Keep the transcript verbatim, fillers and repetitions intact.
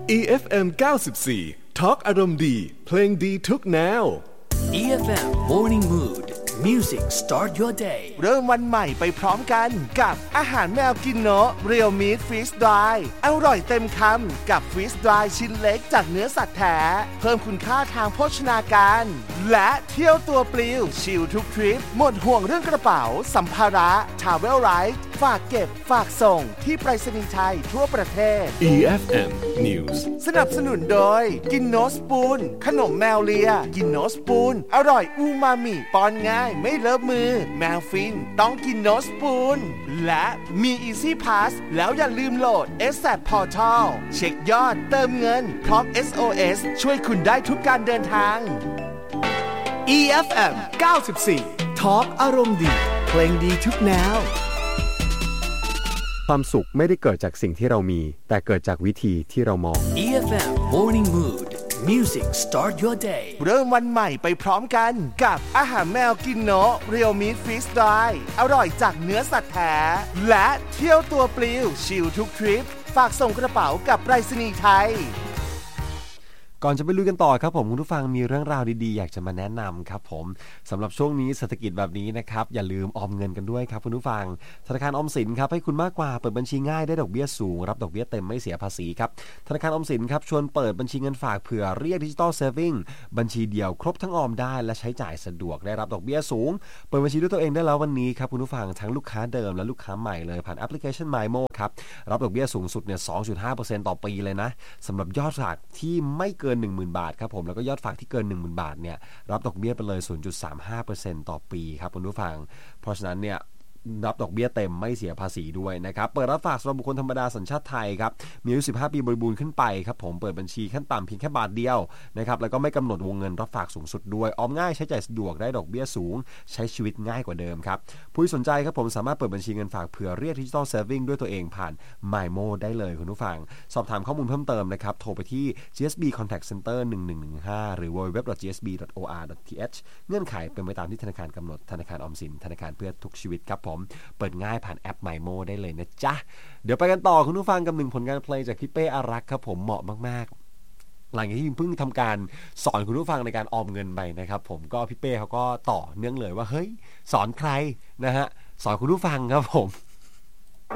อี เอฟ เอ็ม เก้าสิบสี่ Talk อารมณ์ดีเพลงดีทุกแนวอี เอฟ เอ็ม Morning Mood Music Start Your Day เริ่มวันใหม่ไปพร้อมกันกับอาหารแมวกินโนะเรียวมีทฟรีสดรายอร่อยเต็มคำกับฟรีสดรายชิ้นเล็กจากเนื้อสัตว์แท้เพิ่มคุณค่าทางโภชนาการและเที่ยวตัวปลิวชิลทุกทริปหมดห่วงเรื่องกระเป๋าสัมภาระทราเวลไรท์ฝากเก็บฝากส่งที่ไปรษณีย์ไทยทั่วประเทศอี เอฟ เอ็ม News สนับสนุนโดยกินโนสปูนขนมแมวเลียกินโนสปูนอร่อยอูมามิป้อนง่ายไม่เลอะมือแมวฟินต้องกินโนสปูนและมี Easy Pass แล้วอย่าลืมโหลด เอส แอป Portal เช็คยอดเติมเงินพร้อม เอส โอ เอส ช่วยคุณได้ทุกการเดินทางอี เอฟ เอ็ม เก้าสิบสี่ Talk อารมณ์ดีเพลงดีทุกแนวความสุขไม่ได้เกิดจากสิ่งที่เรามีแต่เกิดจากวิธีที่เรามองอี เอฟ เอ็ม Morning Mood Music Start Your Day เริ่มวันใหม่ไปพร้อมกันกับอาหารแมวกินโนะเรียวมีทฟรีสดรายอร่อยจากเนื้อสัตว์แท้และเที่ยวตัวปลิวชิลทุกทริปฝากส่งกระเป๋ากับไปรษณีย์ไทยก่อนจะไปลุยกันต่อครับผมคุณผู้ฟังมีเรื่องราวดีๆอยากจะมาแนะนำครับผมสำหรับช่วงนี้เศรษฐกิจแบบนี้นะครับอย่าลืมออมเงินกันด้วยครับคุณผู้ฟังธนาคารออมสินครับให้คุณมากกว่าเปิดบัญชีง่ายได้ดอกเบี้ยสูงรับดอกเบี้ยเต็มไม่เสียภาษีครับธนาคารออมสินครับชวนเปิดบัญชีเงินฝากเผื่อเรียกดิจิตอลเซฟวิ่งบัญชีเดียวครบทั้งออมได้และใช้จ่ายสะดวกได้รับดอกเบี้ยสูงเปิดบัญชีด้วยตัวเองได้แล้ววันนี้ครับคุณผู้ฟังทั้งลูกค้าเดิมและลูกค้าใหม่เลยผ่านแอปพลิเคชัน มายโม ครับรับดอกเบี้ยสูงสุดเนี่ย สองจุดห้าเปอร์เซ็นต์ ต่อปีเลยนะสำหรับยอดฝากที่ไม่เกิน หนึ่งหมื่น บาทครับผมแล้วก็ยอดฝากที่เกิน หนึ่งหมื่น บาทเนี่ยรับดอกเบี้ยไปเลย ศูนย์จุดสามห้าเปอร์เซ็นต์ ต่อปีครับคุณผู้ฟังเพราะฉะนั้นเนี่ยรับดอกเบี้ยเต็มไม่เสียภาษีด้วยนะครับเปิดรับฝากสำหรับบุคคลธรรมดาสัญชาติไทยครับมีอายุสิบห้าปีบริบูรณ์ขึ้นไปครับผมเปิดบัญชีขั้นต่ำเพียงแค่บาทเดียวนะครับแล้วก็ไม่กำหนดวงเงินรับฝากสูงสุดด้วยออมง่ายใช้จ่ายสะดวกได้ดอกเบี้ยสูงใช้ชีวิตง่ายกว่าเดิมครับผู้ที่สนใจครับผมสามารถเปิดบัญชีเงินฝากเผื่อเรียกดิจิตอลเซฟวิ่งด้วยตัวเองผ่าน มายโม ได้เลยคุณผู้ฟังสอบถามข้อมูลเพิ่มเติมนะครับโทรไปที่ จี เอส บี Contact Center หนึ่งหนึ่งหนึ่งห้าหรือ ดับเบิลยู ดับเบิลยู ดับเบิลยู ดอท จี เอส บี ดอท โอ อาร์ ดอท ที เอช เงื่อนไขเป็นไปตามที่ธนาคารกำหนดธนาคารออมสินธนาคารเพื่อทุกชีวิตครับผมเปิดง่ายผ่านแอป มายโม ได้เลยนะจ๊ะเดี๋ยวไปกันต่อคุณผู้ฟังกับหนึ่งผลงานเพลงจากพี่เป้อารักษ์ครับผมเหมาะมากๆหลังจากที่เพิ่งทำการสอนคุณผู้ฟังในการออมเงินไปนะครับผมก็พี่เป้เขาก็ต่อเนื่องเลยว่าเฮ้ยสอนใครนะฮะสอนคุณผู้ฟังครับผม